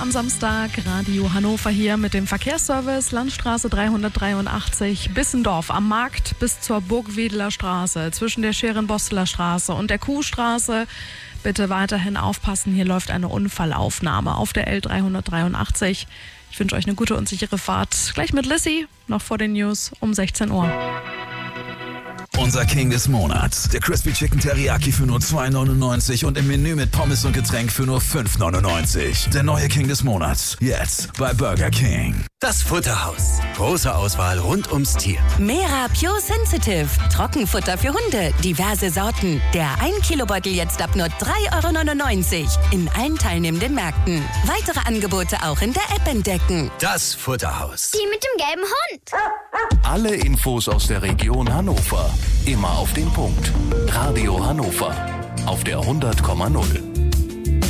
am Samstag. Radio Hannover hier mit dem Verkehrsservice. Landstraße 383 Bissendorf am Markt bis zur Burgwedeler Straße. Zwischen der Scherenbosteler Straße und der Kuhstraße. Bitte weiterhin aufpassen, hier läuft eine Unfallaufnahme auf der L383. Ich wünsche euch eine gute und sichere Fahrt. Gleich mit Lissy, noch vor den News um 16 Uhr. Unser King des Monats. Der Crispy Chicken Teriyaki für nur $2,99 und im Menü mit Pommes und Getränk für nur $5,99. Der neue King des Monats. Jetzt bei Burger King. Das Futterhaus. Große Auswahl rund ums Tier. Mera Pure Sensitive. Trockenfutter für Hunde. Diverse Sorten. Der 1-Kilo-Beutel jetzt ab nur €3,99. In allen teilnehmenden Märkten. Weitere Angebote auch in der App entdecken. Das Futterhaus. Die mit dem gelben Hund. Alle Infos aus der Region Hannover. Immer auf den Punkt. Radio Hannover. Auf der 100,0.